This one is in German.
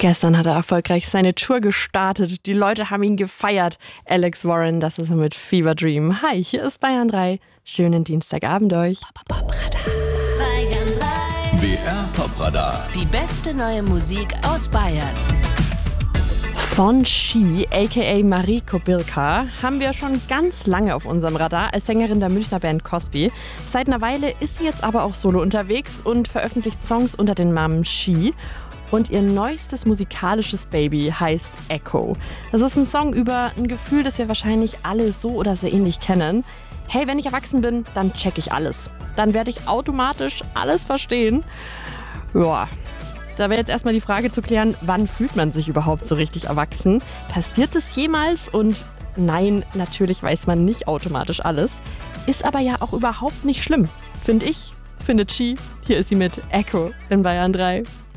Gestern hat er erfolgreich seine Tour gestartet. Die Leute haben ihn gefeiert. Alex Warren, das ist er mit Fever Dream. Hi, hier ist Bayern 3. Schönen Dienstagabend euch. Bayern 3. BR Popradar. Die beste neue Musik aus Bayern. Von She, a.k.a. Marie Kobilka, haben wir schon ganz lange auf unserem Radar als Sängerin der Münchner Band Cosby. Seit einer Weile ist sie jetzt aber auch solo unterwegs und veröffentlicht Songs unter dem Namen She. Und ihr neuestes musikalisches Baby heißt Echo. Das ist ein Song über ein Gefühl, das wir wahrscheinlich alle so oder so ähnlich kennen. Hey, wenn ich erwachsen bin, dann check ich alles. Dann werde ich automatisch alles verstehen. Ja, da wäre jetzt erstmal die Frage zu klären, wann fühlt man sich überhaupt so richtig erwachsen? Passiert es jemals? Und nein, natürlich weiß man nicht automatisch alles. Ist aber ja auch überhaupt nicht schlimm, finde ich. Findet She. Hier ist sie mit Echo in Bayern 3.